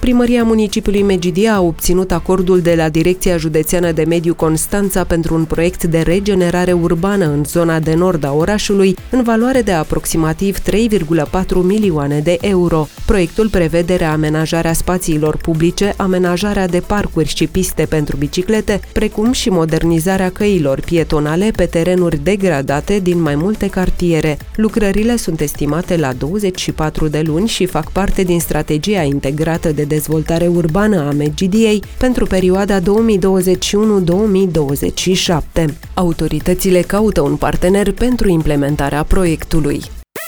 Primăria municipiului Medgidia a obținut acordul de la Direcția Județeană de Mediu Constanța pentru un proiect de regenerare urbană în zona de nord a orașului, în valoare de aproximativ 3,4 milioane de euro. Proiectul prevede reamenajarea spațiilor publice, amenajarea de parcuri și piste pentru biciclete, precum și modernizarea căilor pietonale pe terenuri degradate din mai multe cartiere. Lucrările sunt estimate la 24 de luni și fac parte din strategia integrată de dezvoltare urbană a Medgidiei pentru perioada 2021-2027. Autoritățile caută un partener pentru implementarea proiectului.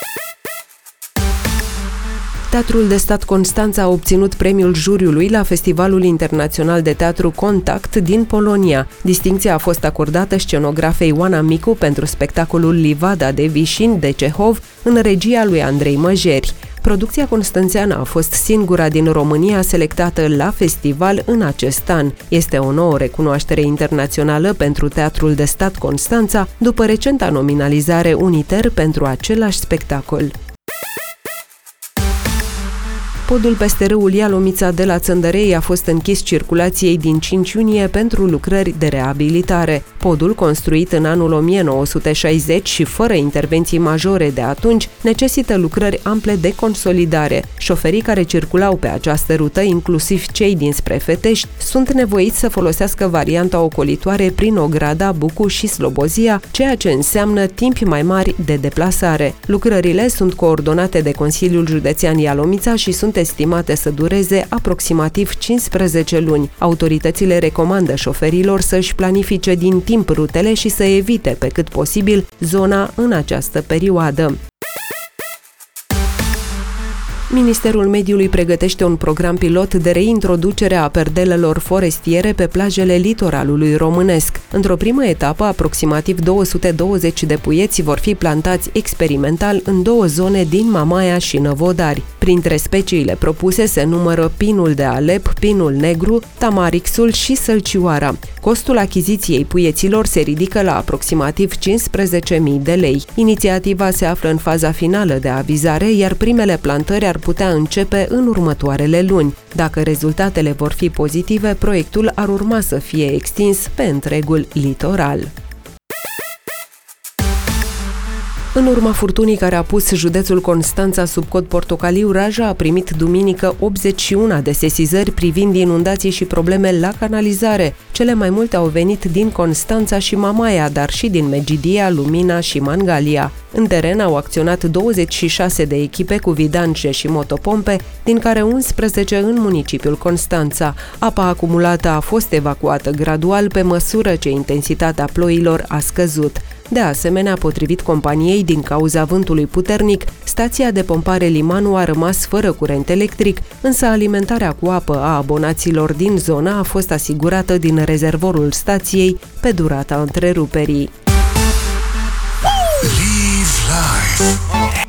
Teatrul de Stat Constanța a obținut premiul juriului la Festivalul Internațional de Teatru Contact din Polonia. Distincția a fost acordată scenografei Oana Micu pentru spectacolul Livada de Vișin de Cehov în regia lui Andrei Măjeri. Producția constanțeană a fost singura din România selectată la festival în acest an. Este o nouă recunoaștere internațională pentru Teatrul de Stat Constanța, după recenta nominalizare Uniter pentru același spectacol. Podul peste râul Ialomița de la Țăndărei a fost închis circulației din 5 iunie pentru lucrări de reabilitare. Podul, construit în anul 1960 și fără intervenții majore de atunci, necesită lucrări ample de consolidare. Șoferii care circulau pe această rută, inclusiv cei dinspre Fetești, sunt nevoiți să folosească varianta ocolitoare prin Ograda, Bucu și Slobozia, ceea ce înseamnă timpi mai mari de deplasare. Lucrările sunt coordonate de Consiliul Județean Ialomița și sunt estimate să dureze aproximativ 15 luni. Autoritățile recomandă șoferilor să-și planifice din timp rutele și să evite pe cât posibil zona în această perioadă. Ministerul Mediului pregătește un program pilot de reintroducere a perdelelor forestiere pe plajele litoralului românesc. Într-o primă etapă, aproximativ 220 de puieți vor fi plantați experimental în două zone din Mamaia și Năvodari. Printre speciile propuse se numără pinul de Alep, pinul negru, tamarixul și sălcioara. Costul achiziției puieților se ridică la aproximativ 15.000 de lei. Inițiativa se află în faza finală de avizare, iar primele plantări ar putea începe în următoarele luni. Dacă rezultatele vor fi pozitive, proiectul ar urma să fie extins pe întregul litoral. În urma furtunii care a pus județul Constanța sub cod portocaliu, Raja a primit duminică 81 de sesizări privind inundații și probleme la canalizare. Cele mai multe au venit din Constanța și Mamaia, dar și din Medgidia, Lumina și Mangalia. În teren au acționat 26 de echipe cu vidance și motopompe, din care 11 în municipiul Constanța. Apa acumulată a fost evacuată gradual pe măsură ce intensitatea ploilor a scăzut. De asemenea, potrivit companiei, din cauza vântului puternic, stația de pompare Limanu a rămas fără curent electric, însă alimentarea cu apă a abonaților din zona a fost asigurată din rezervorul stației pe durata întreruperii. Live life.